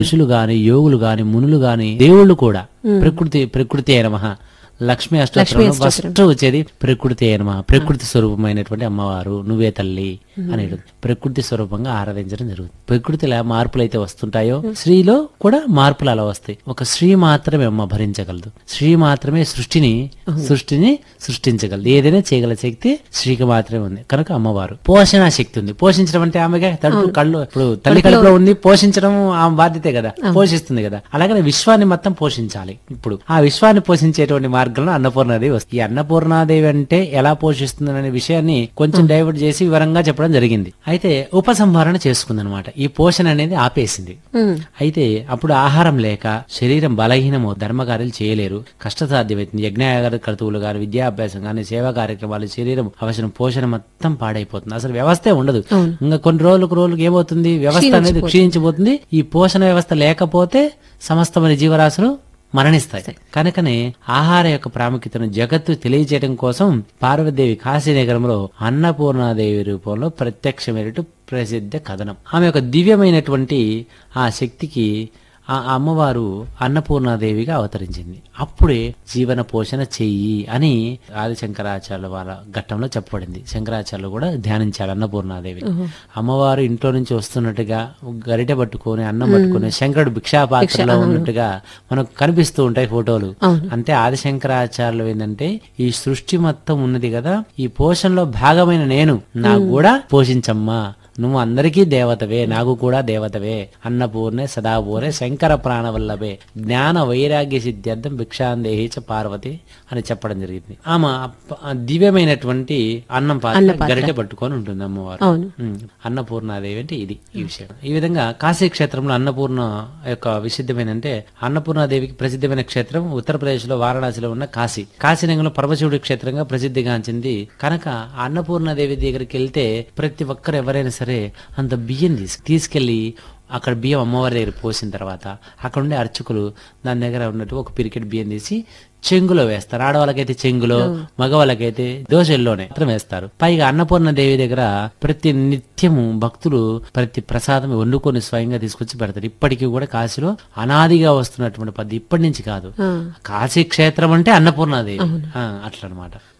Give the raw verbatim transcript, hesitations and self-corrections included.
ఋషులు గాని, యోగులు గాని, మునులు గాని, దేవుళ్ళు కూడా ప్రకృతి ప్రకృతి అయిన మహా లక్ష్మీ అష్టోత్తరంలో ఫస్ట్ వచ్చేది ప్రకృతి అయిన ప్రకృతి స్వరూపమైనటువంటి అమ్మవారు నువ్వే తల్లి అనేది ప్రకృతి స్వరూపంగా ఆరాధించడం జరుగుతుంది. ప్రకృతిలో మార్పులు అయితే వస్తుంటాయో స్త్రీలో కూడా మార్పులు అలా వస్తాయి. ఒక స్త్రీ మాత్రమే అమ్మ భరించగలదు. స్త్రీ మాత్రమే సృష్టిని సృష్టిని సృష్టించగలదు. ఏదైనా చేయగల శక్తి స్త్రీకి మాత్రమే ఉంది. కనుక అమ్మవారు పోషణ శక్తి ఉంది. పోషించడం అంటే ఆమెగా తడుపు కళ్ళు ఇప్పుడు తల్లి కడుపులో ఉంది, పోషించడం ఆమె బాధ్యతే కదా, పోషిస్తుంది కదా. అలాగనే విశ్వాన్ని మొత్తం పోషించాలి. ఇప్పుడు ఆ విశ్వాన్ని పోషించేటువంటి మార్గంలో అన్నపూర్ణాదేవి వస్తుంది. ఈ అన్నపూర్ణాదేవి అంటే ఎలా పోషిస్తుంది అనే విషయాన్ని కొంచెం డైవర్ట్ చేసి వివరంగా చెప్పడం జరిగింది. అయితే ఉపసంహరణ చేసుకుంది అనమాట. ఈ పోషణ అనేది ఆపేసింది. అయితే అప్పుడు ఆహారం లేక శరీరం బలహీనము, ధర్మకార్యాలు చేయలేరు, కష్టసాధ్యమవుతుంది. యజ్ఞయాగార క్రతువులు గాని, విద్యాభ్యాసం గాని, సేవా కార్యక్రమాలు, శరీరం అవసరం పోషణ మొత్తం పాడైపోతుంది. అసలు వ్యవస్థే ఉండదు. ఇంకా కొన్ని రోజులకు రోజులకు ఏమవుతుంది, వ్యవస్థ అనేది క్షీణించిపోతుంది. ఈ పోషణ వ్యవస్థ లేకపోతే సమస్తమైన జీవరాశులు మరణిస్తాయి. కనుకనే ఆహార యొక్క ప్రాముఖ్యతను జగత్తు తెలియజేయడం కోసం పార్వతీదేవి కాశీనగరంలో అన్నపూర్ణాదేవి రూపంలో ప్రత్యక్షమైనట్టు ప్రసిద్ధ కథనం. ఆమె యొక్క దివ్యమైనటువంటి ఆ శక్తికి ఆ అమ్మవారు అన్నపూర్ణాదేవిగా అవతరించింది. అప్పుడే జీవన పోషణ చెయ్యి అని ఆది శంకరాచార్యుల వాళ్ళ ఘట్టంలో చెప్పబడింది. శంకరాచార్యులు కూడా ధ్యానించాడు అన్నపూర్ణాదేవి. అమ్మవారు ఇంట్లో నుంచి వస్తున్నట్టుగా గరిటె పట్టుకొని అన్నం పట్టుకుని శంకరుడు భిక్షా పాత్రలో ఉన్నట్టుగా మనకు కనిపిస్తూ ఉంటాయి ఫోటోలు. అంటే ఆది శంకరాచార్యులు ఏంటంటే ఈ సృష్టి మొత్తం ఉన్నది కదా, ఈ పోషణలో భాగమైన నేను నాకు కూడా పోషించమ్మా, నువ్వు అందరికీ దేవతవే, నాకు కూడా దేవతవే, అన్నపూర్ణే సదాపూర్ణే శంకర ప్రాణవల్లభే జ్ఞాన వైరాగ్య సిద్ధ్యర్థం భిక్షాందేహి చ పార్వతి అని చెప్పడం జరిగింది. ఆమె దివ్యమైనటువంటి అన్నం పాత్ర గరిటె పట్టుకొని ఉంటుంది అమ్మవారు. అన్నపూర్ణాదేవి అంటే ఇది ఈ విషయం. ఈ విధంగా కాశీ క్షేత్రంలో అన్నపూర్ణ యొక్క విశిద్ధమైన అంటే అన్నపూర్ణాదేవికి ప్రసిద్ధమైన క్షేత్రం ఉత్తరప్రదేశ్ లో వారణాసిలో ఉన్న కాశీ. కాశీనగరంలో పరమశివుడి క్షేత్రంగా ప్రసిద్ధిగాంచింది. కనుక అన్నపూర్ణాదేవి దగ్గరికి వెళ్తే ప్రతి ఒక్కరు ఎవరైనా సరే అంత బియ్యం తీసు తీసుకెళ్లి అక్కడ బియ్యం అమ్మవారి దగ్గర పోసిన తర్వాత అక్కడ ఉండే అర్చకులు దాని దగ్గర ఉన్నట్టు ఒక పిరికెట్ బియ్యం తీసి చెంగులో వేస్తారు. ఆడవాళ్ళకైతే చెంగులో, మగవాళ్ళకైతే దోశల్లోనే మాత్రం వేస్తారు. పైగా అన్నపూర్ణ దేవి దగ్గర ప్రతి నిత్యము భక్తులు ప్రతి ప్రసాదం వండుకొని స్వయంగా తీసుకొచ్చి పెడతారు. ఇప్పటికీ కూడా కాశీలో అనాదిగా వస్తున్నటువంటి పద్ధతి, ఇప్పటి నుంచి కాదు. కాశీ క్షేత్రం అంటే అన్నపూర్ణాదేవి అట్లా అనమాట.